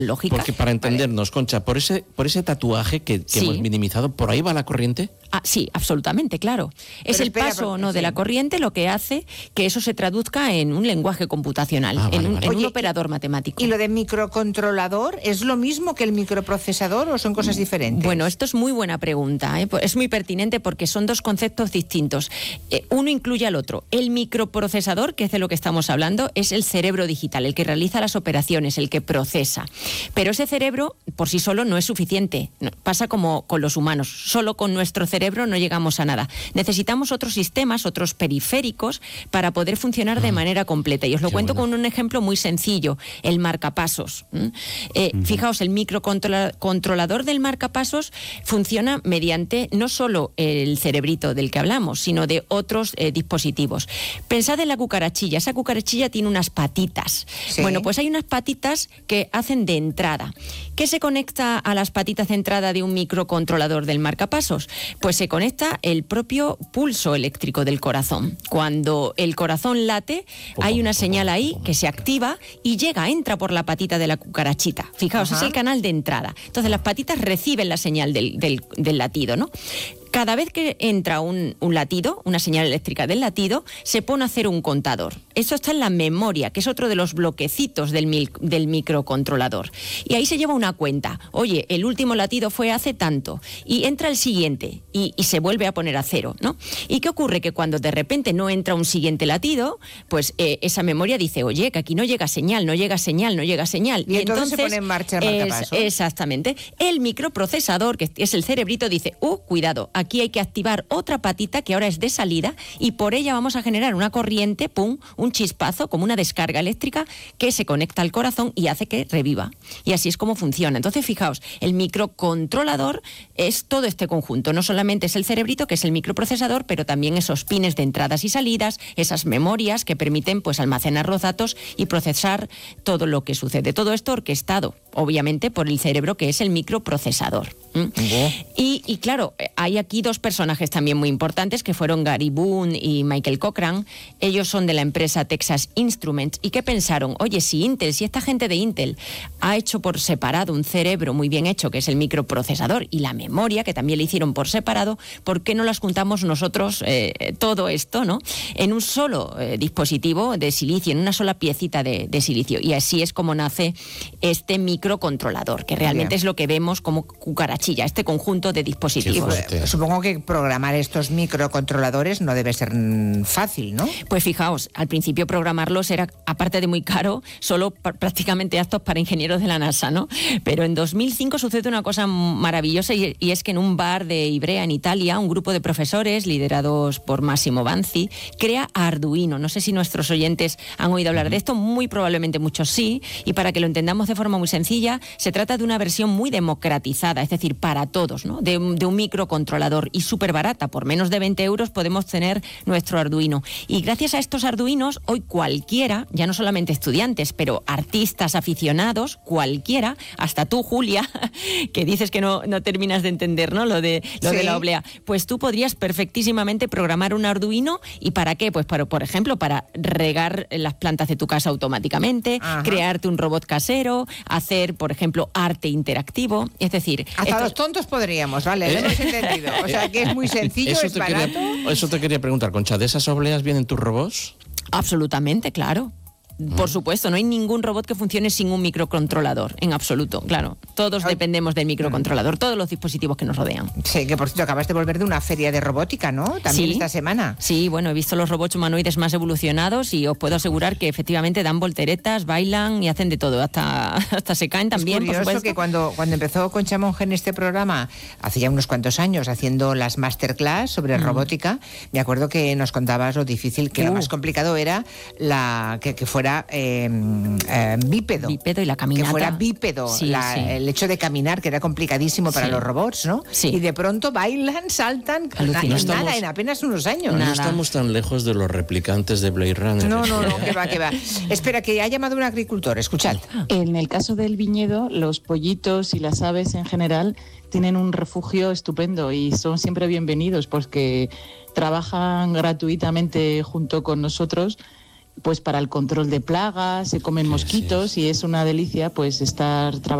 lógica. Porque para entendernos, Concha, por ese tatuaje que hemos minimizado, ¿por ahí va la corriente? Sí, absolutamente, claro. Es el paso de la corriente lo que hace que eso se traduzca en un lenguaje computacional, en un operador matemático. ¿Y lo de microcontrolador es lo mismo que el microprocesador o son cosas diferentes? Bueno, esto es muy buena pregunta, ¿eh? Es muy pertinente porque son dos conceptos distintos. Uno incluye al otro. El microprocesador, que es de lo que estamos hablando, es el cerebro digital, el que realiza las operaciones, el que procesa. Pero ese cerebro por sí solo no es suficiente. Pasa como con los humanos. Solo con nuestro cerebro no llegamos a nada. Necesitamos otros sistemas, otros periféricos para poder funcionar de manera completa. Y os lo cuento con un ejemplo muy sencillo, el marcapasos. Fijaos, el microcontrolador del marcapasos funciona mediante no solo el cerebrito del que hablamos, sino de otros dispositivos. Pensad en la cucarachilla. Esa cucarachilla tiene unas patitas. Sí. Bueno, pues hay unas patitas que hacen de entrada. ¿Qué se conecta a las patitas de entrada de un microcontrolador del marcapasos? Pues se conecta el propio pulso eléctrico del corazón. Cuando el corazón late, hay una señal ahí que se activa y entra por la patita de la cucarachita. Fijaos, es el canal de entrada. Entonces las patitas reciben la señal del latido, ¿no? Cada vez que entra un latido, una señal eléctrica del latido, se pone a hacer un contador. Eso está en la memoria, que es otro de los bloquecitos del microcontrolador. Y ahí se lleva una cuenta. Oye, el último latido fue hace tanto. Y entra el siguiente y se vuelve a poner a cero, ¿no? ¿Y qué ocurre? Que cuando de repente no entra un siguiente latido, pues esa memoria dice, oye, que aquí no llega señal, no llega señal, no llega señal. Y entonces se pone en marcha el marcapasos. Exactamente. El microprocesador, que es el cerebrito, dice, cuidado, aquí hay que activar otra patita que ahora es de salida y por ella vamos a generar una corriente, un chispazo, como una descarga eléctrica que se conecta al corazón y hace que reviva. Y así es como funciona. Entonces, fijaos, el microcontrolador es todo este conjunto. No solamente es el cerebrito, que es el microprocesador, pero también esos pines de entradas y salidas, esas memorias que permiten pues almacenar los datos y procesar todo lo que sucede. Todo esto orquestado, obviamente, por el cerebro, que es el microprocesador. Y claro, hay aquí dos personajes también muy importantes que fueron Gary Boone y Michael Cochran. Ellos son de la empresa Texas Instruments. ¿Y qué pensaron? Oye, si esta gente de Intel ha hecho por separado un cerebro muy bien hecho, que es el microprocesador, y la memoria, que también le hicieron por separado, ¿por qué no las juntamos nosotros todo esto, ¿no? En un solo dispositivo de silicio, en una sola piecita de silicio? Y así es como nace este microcontrolador, que realmente es lo que vemos como cucarachilla, este conjunto de dispositivos. Supongo que programar estos microcontroladores no debe ser fácil, ¿no? Pues fijaos, al principio programarlos era, aparte de muy caro, solo prácticamente aptos para ingenieros de la NASA, ¿no? Pero en 2005 sucede una cosa maravillosa y es que en un bar de Ivrea, en Italia, un grupo de profesores liderados por Massimo Banzi crea Arduino. No sé si nuestros oyentes han oído hablar de esto, muy probablemente muchos sí, y para que lo entendamos de forma muy sencilla, se trata de una versión muy democratizada, es decir, para todos, ¿no? De un microcontrolador y súper barata. Por menos de 20 euros podemos tener nuestro Arduino. Y gracias a estos Arduinos, hoy cualquiera, ya no solamente estudiantes, pero artistas aficionados, cualquiera, hasta tú, Julia, que dices que no terminas de entender, ¿no? Lo de la oblea. Pues tú podrías perfectísimamente programar un Arduino. ¿Y para qué? Pues por ejemplo, para regar las plantas de tu casa automáticamente, crearte un robot casero, hacer, por ejemplo, arte interactivo. Es decir, hasta los tontos podríamos, ¿vale? Lo hemos entendido. O sea, que es muy sencillo, es barato. Eso te quería preguntar, Concha, ¿de esas obleas vienen tus robots? Absolutamente, claro. Por supuesto, no hay ningún robot que funcione sin un microcontrolador, en absoluto, claro. Todos dependemos del microcontrolador, todos los dispositivos que nos rodean. Sí, que por cierto, acabas de volver de una feria de robótica, ¿no? También esta semana. Sí, bueno, he visto los robots humanoides más evolucionados y os puedo asegurar que efectivamente dan volteretas, bailan y hacen de todo, hasta se caen también, es curioso, por supuesto. Que cuando empezó Concha Monge en este programa, hace ya unos cuantos años, haciendo las masterclass sobre robótica, me acuerdo que nos contabas lo difícil, que lo más complicado era que fuera bípedo. Bípedo y la caminata. Que fuera bípedo. El hecho de caminar, que era complicadísimo para los robots, ¿no? Sí. Y de pronto bailan, saltan, nada, en apenas unos años. No estamos tan lejos de los replicantes de Blade Runner. No, que va. Espera, que ha llamado un agricultor, escuchad. En el caso del viñedo, los pollitos y las aves en general tienen un refugio estupendo y son siempre bienvenidos porque trabajan gratuitamente junto con nosotros pues para el control de plagas, se comen mosquitos y es una delicia pues estar trabajando